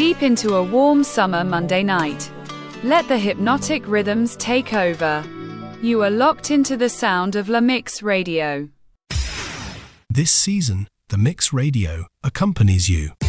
deep into a warm summer Monday night. Let the hypnotic rhythms take over. You are locked into the sound of La Mix Radio. This season, The Mix Radio accompanies you.